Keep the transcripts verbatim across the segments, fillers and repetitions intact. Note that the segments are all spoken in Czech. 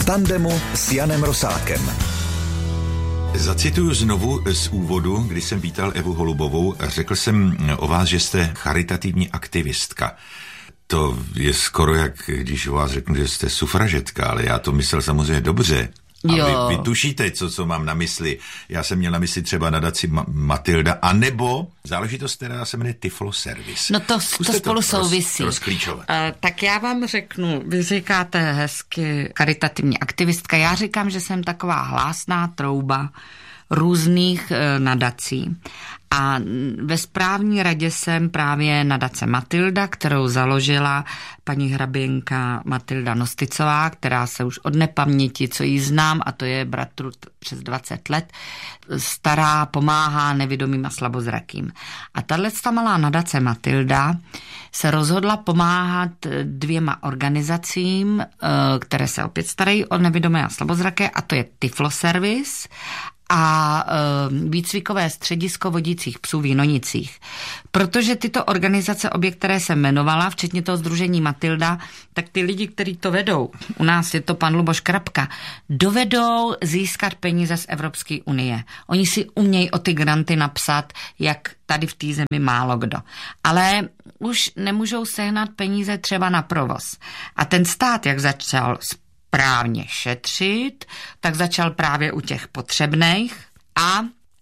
tandemu s Janem Rosátkem. Zacituju znovu z úvodu, kdy jsem vítal Evu Holubovou a řekl jsem o vás, že jste charitativní aktivistka. To je skoro jak, když o vás řeknu, že jste sufražetka, ale já to myslel samozřejmě dobře. A vy, vy tušíte, co, co mám na mysli. Já jsem měl na mysli třeba nadaci Ma- Matilda, anebo záležitost, která se jmenuje Tiflo Service. No to, to spolu to souvisí. Roz, uh, tak já vám řeknu, vy říkáte hezky charitativní aktivistka, já říkám, že jsem taková hlásná trouba různých e, nadací. A ve správní radě jsem právě nadace Matilda, kterou založila paní hraběnka Matilda Nosticová, která se už od nepaměti, co jí znám, a to je bratru přes dvacet let, stará, pomáhá nevidomým a slabozrakým. A tato malá nadace Matilda se rozhodla pomáhat dvěma organizacím, které se opět starají o nevidomé a slabozraké, a to je Tiflo Service a e, výcvikové středisko vodících psů v Jinonicích. Protože tyto organizace, obě, které jsem jmenovala, včetně toho sdružení Matilda, tak ty lidi, kteří to vedou, u nás je to pan Luboš Krapka, dovedou získat peníze z Evropské unie. Oni si umějí o ty granty napsat, jak tady v té zemi málo kdo. Ale už nemůžou sehnat peníze třeba na provoz. A ten stát, jak začal správně šetřit, tak začal právě u těch potřebných a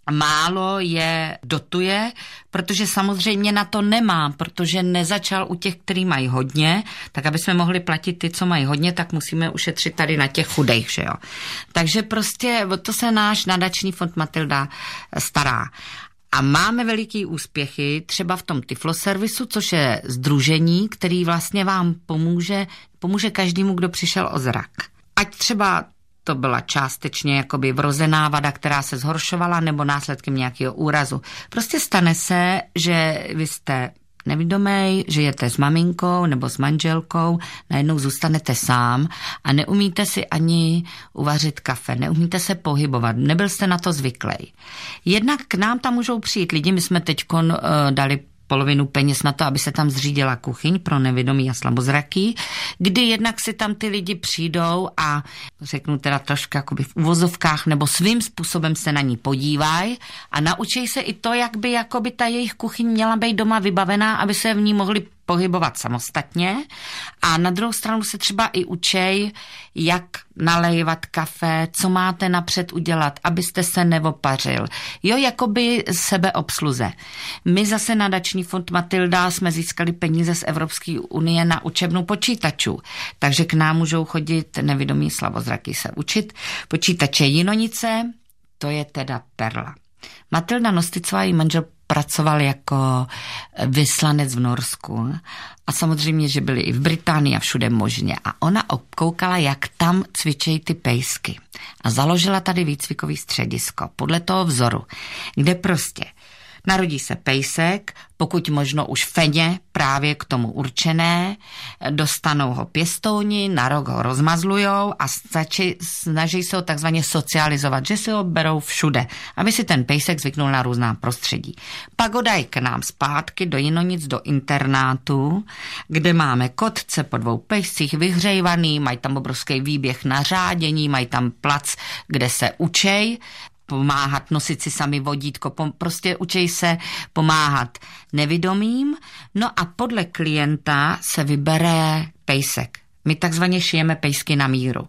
málo je dotuje, protože samozřejmě na to nemá, protože nezačal u těch, kteří mají hodně, tak aby jsme mohli platit ty, co mají hodně, tak musíme ušetřit tady na těch chudejch, že jo. Takže prostě to se náš nadační fond Matilda stará. A máme veliký úspěchy třeba v tom Tiflo Servisu, což je sdružení, který vlastně vám pomůže, pomůže každému, kdo přišel o zrak. Ať třeba to byla částečně jakoby vrozená vada, která se zhoršovala, nebo následkem nějakého úrazu. Prostě stane se, že vy jste nevidomej, žijete s maminkou nebo s manželkou, najednou zůstanete sám a neumíte si ani uvařit kafe, neumíte se pohybovat, nebyl jste na to zvyklý. Jednak k nám tam můžou přijít lidi, my jsme teďkon uh, dali polovinu peněz na to, aby se tam zřídila kuchyň pro nevidomý a slabozraký, kdy jednak si tam ty lidi přijdou a řeknu teda trošku jakoby v uvozovkách nebo svým způsobem se na ní podívají a naučí se i to, jak by jakoby ta jejich kuchyň měla být doma vybavená, aby se v ní mohli pohybovat samostatně, a na druhou stranu se třeba i učej, jak nalévat kafe, co máte napřed udělat, abyste se neopařil. Jo, jakoby sebeobsluze. My zase nadační fond Matilda jsme získali peníze z Evropské unie na učebnu počítačů, takže k nám můžou chodit nevidomí slabozraky se učit. Počítače Jinonice, to je teda perla. Matilda Nosticová i manžel pracoval jako vyslanec v Norsku a samozřejmě, že byli i v Británii a všude možně. A ona obkoukala, jak tam cvičejí ty pejsky. A založila tady výcvikový středisko podle toho vzoru, kde prostě narodí se pejsek, pokud možno už feně právě k tomu určené, dostanou ho pěstouni, na rok ho rozmazlujou a stačí, snaží se ho takzvaně socializovat, že si ho berou všude, aby si ten pejsek zvyknul na různá prostředí. Pak ho dají k nám zpátky do Jinonic, do internátu, kde máme kotce po dvou pejscích vyhřejvaný, mají tam obrovský výběh na řádění, mají tam plac, kde se učej pomáhat, nosit si sami vodítko, pom- prostě učej se pomáhat nevidomým. No a podle klienta se vybere pejsek. My takzvaně šijeme pejsky na míru.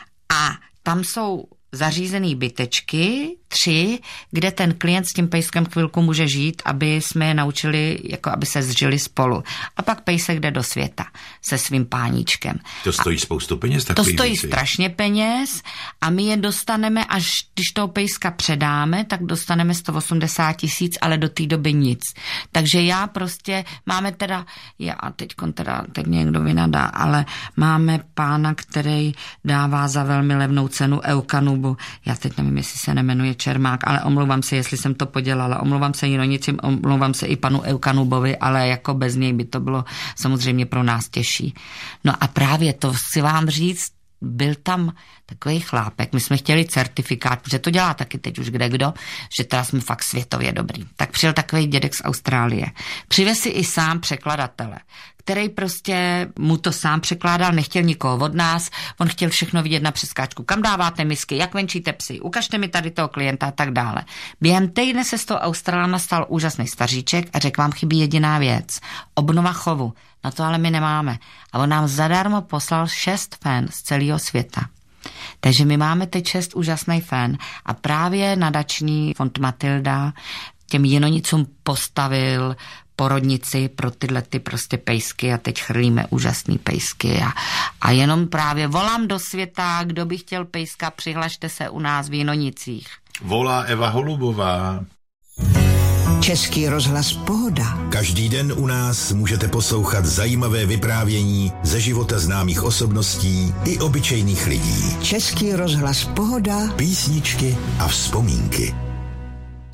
A tam jsou zařízený bytečky, tři, kde ten klient s tím pejskem chvilku může žít, aby jsme je naučili, jako aby se zžili spolu. A pak pejsek jde do světa se svým páníčkem. To stojí a spoustu peněz? To stojí věci. Strašně peněz a my je dostaneme, až když toho pejska předáme, tak dostaneme sto osmdesát tisíc, ale do té doby nic. Takže já prostě, máme teda, já teďkon teda, teď mě někdo vynadá, ale máme pána, který dává za velmi levnou cenu Eukanubu. Já teď nevím, jestli se nemenuje Čermák, ale omlouvám se, jestli jsem to podělala. Omlouvám se Jinonicím, omlouvám se i panu Eukanubovi, ale jako bez něj by to bylo samozřejmě pro nás těžší. No a právě to chci vám říct, byl tam takový chlápek, my jsme chtěli certifikát, protože to dělá taky teď už kdekdo, že teda jsme fakt světově dobrý. Tak přijel takový dědek z Austrálie. Přivez si i sám překladatele, který prostě mu to sám překládal, nechtěl nikoho od nás, on chtěl všechno vidět na přeskáčku. Kam dáváte misky, jak venčíte psy, ukažte mi tady toho klienta a tak dále. Během týdne se z toho Australana stal úžasný staříček a řekl, vám chybí jediná věc. Obnova chovu. Na to ale my nemáme. A on nám zadarmo poslal šest fen z celého světa. Takže my máme teď šest úžasný fen a právě nadační fond Matilda těm jinonicům postavil porodnici pro tyhle ty prostě pejsky a teď chrlíme úžasný pejsky a, a jenom právě volám do světa, kdo by chtěl pejska, přihlašte se u nás v Jinonicích. Volá Eva Holubová. Český rozhlas Pohoda. Každý den u nás můžete poslouchat zajímavé vyprávění ze života známých osobností i obyčejných lidí. Český rozhlas Pohoda. Písničky a vzpomínky.